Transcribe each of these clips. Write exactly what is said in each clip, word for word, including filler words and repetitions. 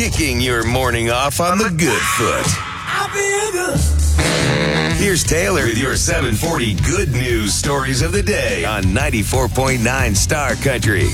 kicking your morning off on the good foot. I feel good. Here's Taylor with your seven forty good news stories of the day on ninety-four point nine Star Country.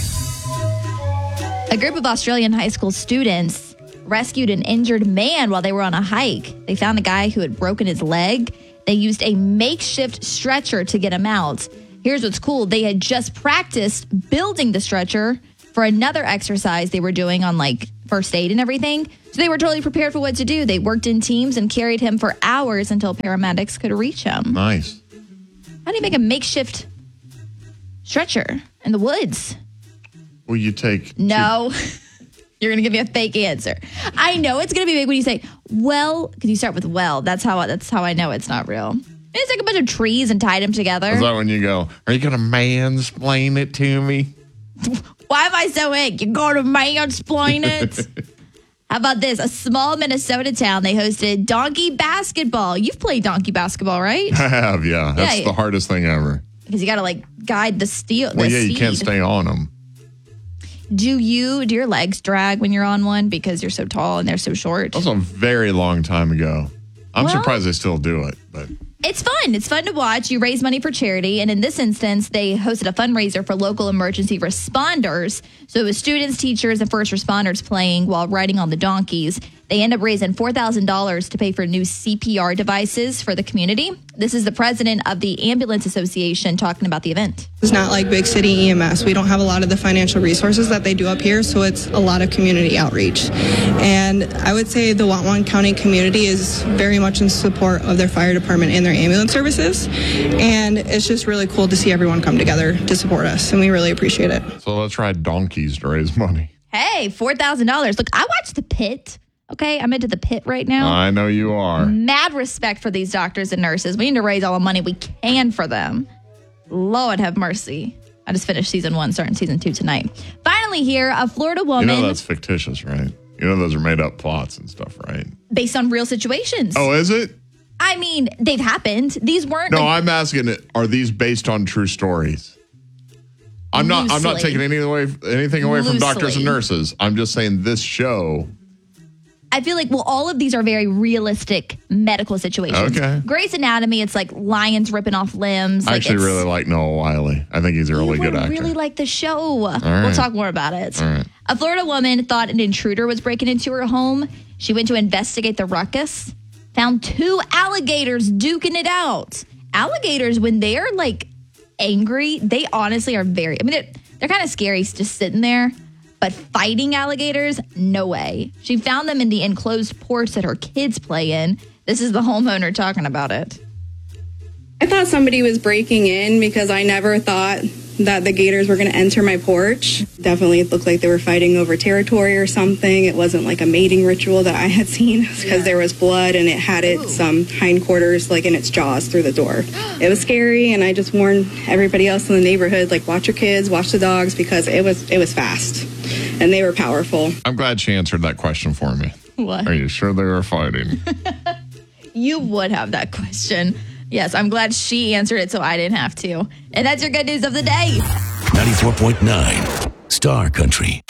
A group of Australian high school students rescued an injured man while they were on a hike. They found a guy who had broken his leg. They used a makeshift stretcher to get him out. Here's what's cool. They had just practiced building the stretcher for another exercise they were doing on like first aid and everything. So they were totally prepared for what to do. They worked in teams and carried him for hours until paramedics could reach him. Nice. How do you make a makeshift stretcher in the woods? Well, you take... No. You're going to give me a fake answer. I know it's going to be big when you say, well, because you start with well. That's how that's how I know it's not real. It's like a bunch of trees and tied them together. Is that when you go, are you going to mansplain it to me? Why am I so ick? You're going to mansplain it? How about this? A small Minnesota town, they hosted donkey basketball. You've played donkey basketball, right? I have, yeah. That's Yeah. the hardest thing ever. Because you got to like guide the steel. Well, the yeah, you steed. can't stay on them. Do you, do your legs drag when you're on one because you're so tall and they're so short? That was a very long time ago. I'm Well- surprised they still do it, but... It's fun. It's fun to watch. You raise money for charity. And in this instance, they hosted a fundraiser for local emergency responders. So it was students, teachers, and first responders playing while riding on the donkeys. They end up raising four thousand dollars to pay for new C P R devices for the community. This is the president of the Ambulance Association talking about the event. It's not like big city E M S. We don't have a lot of the financial resources that they do up here, so it's a lot of community outreach. And I would say the Whatwan County community is very much in support of their fire department and their ambulance services. And it's just really cool to see everyone come together to support us, and we really appreciate it. So let's ride donkeys to raise money. Hey, four thousand dollars. Look, I watched The Pit. Okay, I'm into The Pit right now. I know you are. Mad respect for these doctors and nurses. We need to raise all the money we can for them. Lord have mercy. I just finished season one, starting season two tonight. Finally here, a Florida You woman, know that's fictitious, right? You know those are made up plots and stuff, right? based on real situations. Oh, is it? I mean, they've happened. These weren't. No, like, I'm asking it. Are these based on true stories? I'm not. I'm not Loosely. taking any away, anything away from doctors and Loosely. nurses. I'm just saying this show. I feel like, well, all of these are very realistic medical situations. Okay. Grey's Anatomy, it's like lions ripping off limbs. I Like actually it's- really like Noah Wiley. I think he's a really You good would actor. really like the show. We'll right. talk more about it. All right. A Florida woman thought an intruder was breaking into her home. She went to investigate the ruckus, found two alligators duking it out. Alligators, when they're like angry, they honestly are very, I mean, they're, they're kind of scary just sitting there. But fighting alligators, no way. She found them in the enclosed porch that her kids play in. This is the homeowner talking about it. I thought somebody was breaking in because I never thought that the gators were going to enter my porch. Definitely it looked like they were fighting over territory or something. It wasn't like a mating ritual that I had seen because Yeah. there was blood and it had its um, hindquarters like in its jaws through the door. It was scary, and I just warned everybody else in the neighborhood, like, watch your kids, watch the dogs, because it was it was fast and they were powerful. I'm glad she answered that question for me. What? Are you sure they were fighting? You would have that question. Yes, I'm glad she answered it so I didn't have to. And that's your good news of the day. ninety-four point nine Star Country.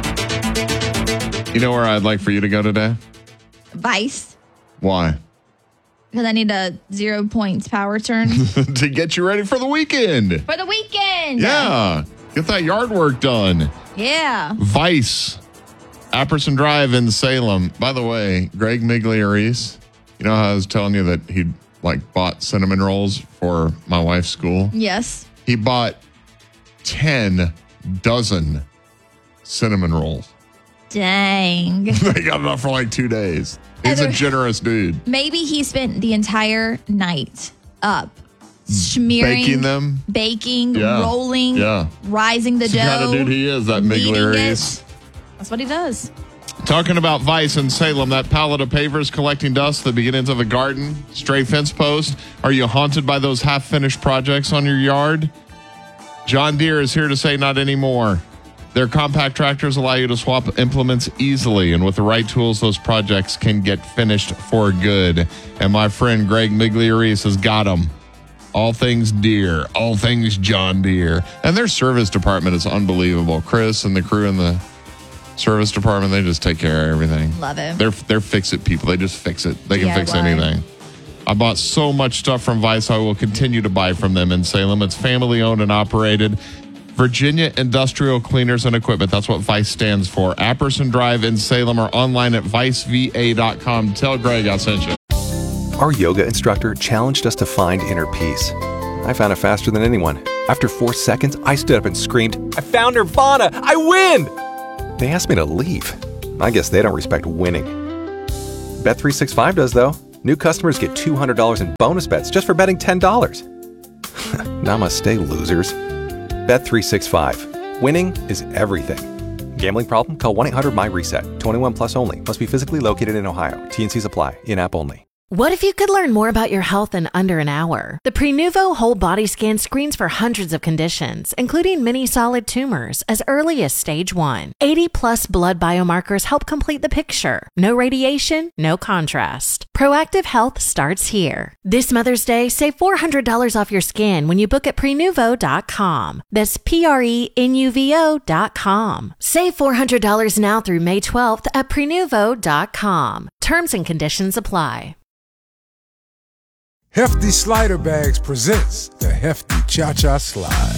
You know where I'd like for you to go today? Vice. Why? Because I need a zero points power turn To get you ready for the weekend. for the weekend. Yeah. Get that yard work done. Yeah. Vice. Apperson Drive in Salem. By the way, Greg Migliarese, you know how I was telling you that he'd like bought cinnamon rolls for my wife's school? Yes. He bought ten dozen cinnamon rolls. Dang. They got enough for like two days. He's a Heather- generous dude. Maybe he spent the entire night up smearing, Baking them. baking, Yeah. rolling, Yeah. rising the That's the dough. kind of dude he is, that kneading Migliarese. it. That's what he does. Talking about Vice in Salem, that pallet of pavers collecting dust, the beginnings of a garden, stray fence post. Are you haunted by those half-finished projects on your yard? John Deere is here to say not anymore. Their compact tractors allow you to swap implements easily, and with the right tools, those projects can get finished for good. And my friend Greg Migliarese has got them. All things Deere, all things John Deere. And their service department is unbelievable. Chris and the crew in the Service department, they just take care of everything. Love it. They're they're fix-it people. They just fix it. They can D I Y. fix anything. I bought so much stuff from Vice. I will continue to buy from them in Salem. It's family owned and operated. Virginia Industrial Cleaners and Equipment. That's what Vice stands for. Apperson Drive in Salem or online at vice v a dot com. Tell Greg I sent you. Our yoga instructor challenged us to find inner peace. I found it faster than anyone. After four seconds, I stood up and screamed, "I found Nirvana! I win!" They asked me to leave. I guess they don't respect winning. Bet three sixty-five does, though. New customers get two hundred dollars in bonus bets just for betting ten dollars. Namaste, losers. Bet three sixty-five. Winning is everything. Gambling problem? Call one eight hundred my reset. twenty-one plus only. Must be physically located in Ohio. T and Cs apply. In-app only. What if you could learn more about your health in under an hour? The Prenuvo Whole Body Scan screens for hundreds of conditions, including many solid tumors, as early as stage one. eighty plus blood biomarkers help complete the picture. No radiation, no contrast. Proactive health starts here. This Mother's Day, save four hundred dollars off your scan when you book at prenuvo dot com. That's P R E N U V O dot com. Save four hundred dollars now through May twelfth at prenuvo dot com. Terms and conditions apply. Hefty Slider Bags presents the Hefty Cha-Cha Slide.